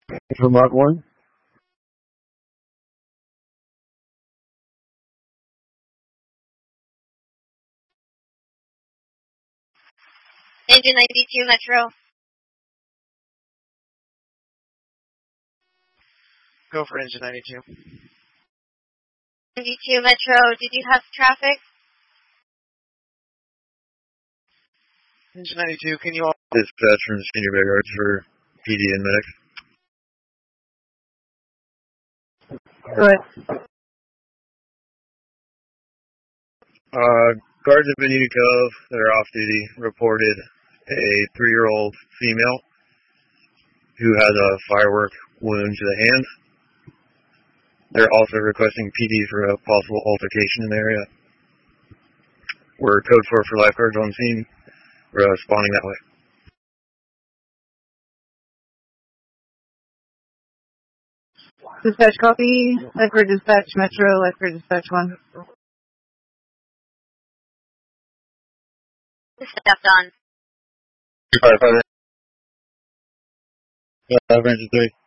For Mark 1? Engine 92 Metro. Go for engine 92. 92 Metro, did you have traffic? Engine 92, can you all... Dispatch from Senior Bay Yards for PD and medic. Go ahead. Guards of Benita Cove that are off duty reported a 3-year-old female who has a firework wound to the hand. They're also requesting PD for a possible altercation in the area. We're code 4 for lifeguards on scene. We're responding that way. Dispatch copy. Lifeguard dispatch Metro. Lifeguard dispatch 1. Stepped on. 500. Engine 3.